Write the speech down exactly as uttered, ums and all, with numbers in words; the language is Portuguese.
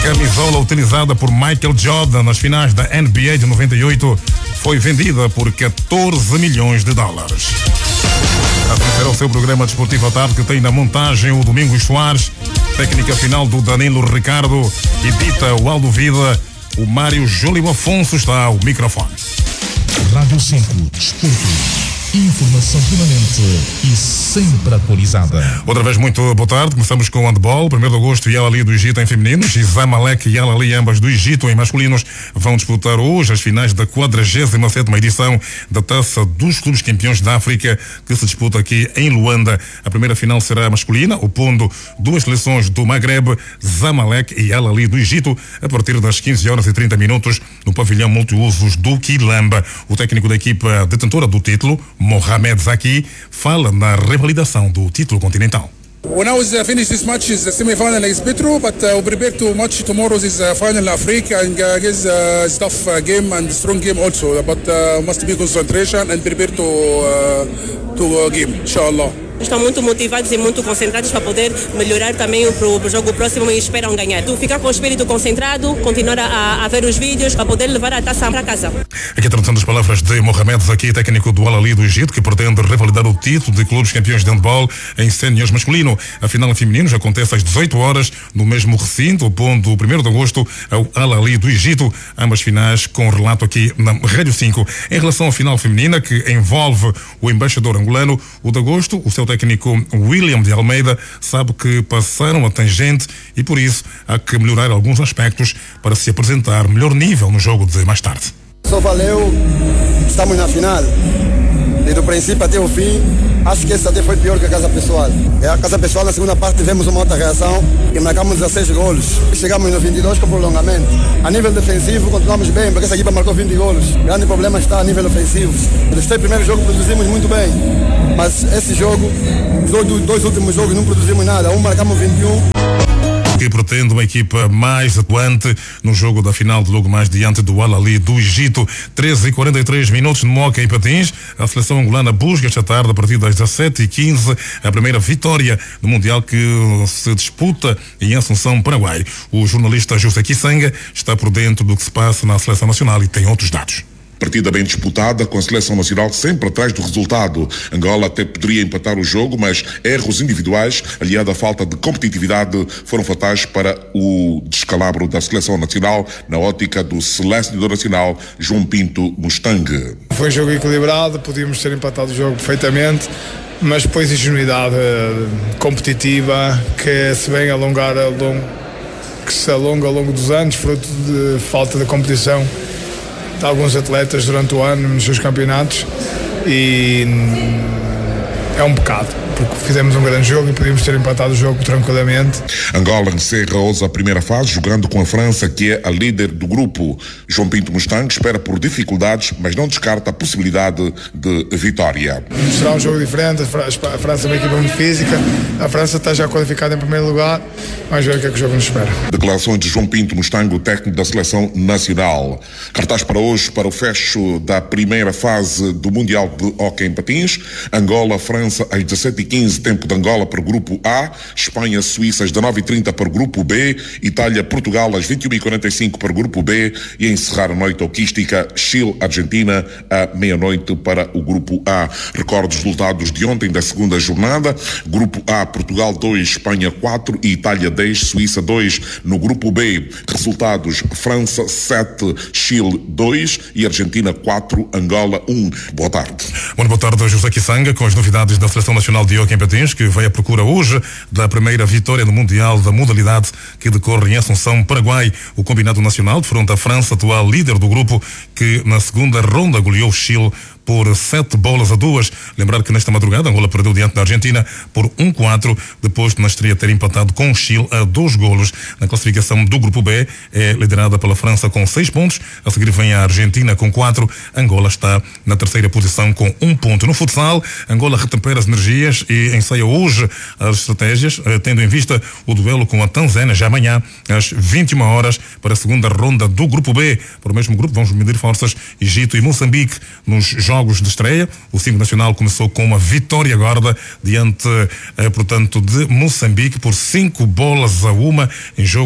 camisola utilizada por Michael Jordan nas finais da N B A de noventa e oito foi vendida por catorze milhões de dólares. Assim será o seu programa desportivo à tarde, que tem na montagem o Domingos Soares, técnica final do Danilo Ricardo, edita o Aldo Vida, o Mário Júlio Afonso está ao microfone. Rádio cinco, Desporto. Informação permanente e sempre atualizada. Outra vez, muito boa tarde. Começamos com o handball. primeiro de agosto, Al Ahly do Egito em femininos e Zamalek e Al Ahly, ambas do Egito em masculinos, vão disputar hoje as finais da quadragésima sétima edição da Taça dos Clubes Campeões da África, que se disputa aqui em Luanda. A primeira final será masculina, opondo duas seleções do Maghreb, Zamalek e Al Ahly do Egito, a partir das quinze horas e trinta minutos no pavilhão multiusos do Quilamba. O técnico da equipa detentora do título, Mohamed Zaki, fala na revalidação do título continental. When I was uh, finished this match, is the semi-final is Petro, but uh, we prepare to match tomorrow's is uh, final Africa, and uh, guess uh, it's tough uh, game and strong game also, but uh, must be concentration and prepare to uh, to uh, game, inshallah. Estão muito motivados e muito concentrados para poder melhorar também para o jogo próximo e esperam ganhar. Tu ficar com o espírito concentrado, continuar a, a ver os vídeos para poder levar a taça para casa. Aqui a tradução das palavras de Mohamed Zaki, técnico do Al Ahly do Egito, que pretende revalidar o título de clubes campeões de handball em séniores masculino. A final em femininos acontece às dezoito horas no mesmo recinto, opondo o primeiro de agosto ao Al Ahly do Egito. Ambas finais com relato aqui na Rádio cinco. Em relação à final feminina, que envolve o embaixador angolano, o de agosto, o seu técnico William de Almeida sabe que passaram a tangente e por isso há que melhorar alguns aspectos para se apresentar melhor nível no jogo de mais tarde. Só valeu, estamos na final, desde o princípio até o fim. Acho que esse até foi pior que a casa pessoal. É a casa pessoal, na segunda parte tivemos uma outra reação e marcamos dezesseis golos. Chegamos no vinte e dois com prolongamento. A nível defensivo continuamos bem, porque essa equipa marcou vinte golos. O grande problema está a nível ofensivo. Nos três primeiros jogos produzimos muito bem, mas esse jogo, os dois, dois últimos jogos não produzimos nada. Um marcamos vinte e um. Que pretende uma equipa mais atuante no jogo da final de logo mais diante do Al Ahly do Egito. treze e quarenta e três minutos no Moca em Patins. A seleção angolana busca esta tarde, a partir das dezassete e quinze, a primeira vitória no Mundial que se disputa em Assunção, Paraguai. O jornalista José Kisanga está por dentro do que se passa na seleção nacional e tem outros dados. Partida bem disputada, com a seleção nacional sempre atrás do resultado. Angola até poderia empatar o jogo, mas erros individuais, aliado à falta de competitividade, foram fatais para o descalabro da seleção nacional na ótica do selecionador nacional João Pinto Mustang. Foi um jogo equilibrado, podíamos ter empatado o jogo perfeitamente, mas depois ingenuidade competitiva que se vem alongar ao longo, que se alonga ao longo dos anos, fruto de falta de competição de alguns atletas durante o ano nos seus campeonatos, e é um pecado, porque fizemos um grande jogo e podíamos ter empatado o jogo tranquilamente. Angola encerra hoje a primeira fase jogando com a França, que é a líder do grupo. João Pinto Mustang espera por dificuldades, mas não descarta a possibilidade de vitória. Será um jogo diferente, a França é uma equipa muito física, a França está já qualificada em primeiro lugar, vamos ver o que é que o jogo nos espera. Declarações de João Pinto Mustang, o técnico da seleção nacional. Cartaz para hoje, para o fecho da primeira fase do Mundial de Hóquei em Patins. Angola, França às dezassete e quinze, tempo de Angola para o grupo A, Espanha, Suíça às dezenove e trinta para o grupo B, Itália, Portugal às vinte e uma e quarenta e cinco para o grupo B e a encerrar a noite hoquística, Chile, Argentina à meia-noite para o grupo A. Recordo os resultados de ontem da segunda jornada: grupo A, Portugal dois, Espanha quatro e Itália dez, Suíça dois. No grupo B, resultados: França sete, Chile dois e Argentina quatro, Angola um. Boa tarde. Muito boa tarde, José Kisanga, com as novidades da Seleção Nacional de Hóquei em Patins, que vai à procura hoje da primeira vitória no Mundial da modalidade que decorre em Assunção, Paraguai. O combinado nacional defronta a França, atual líder do grupo, que na segunda ronda goleou o Chile por sete bolas a duas. Lembrar que nesta madrugada Angola perdeu diante da Argentina por um a quatro, depois de na estreia ter empatado com o Chile a dois golos. Na classificação do grupo B é liderada pela França com seis pontos, a seguir vem a Argentina com quatro. Angola está na terceira posição com um ponto. No futsal, Angola retempera as energias e ensaia hoje as estratégias, tendo em vista o duelo com a Tanzânia já amanhã às vinte e uma horas para a segunda ronda do grupo B. Para o mesmo grupo vamos medir forças Egito e Moçambique nos jogos Jogos de estreia. O cinco nacional começou com uma vitória agora diante, eh, portanto, de Moçambique por cinco bolas a uma em jogo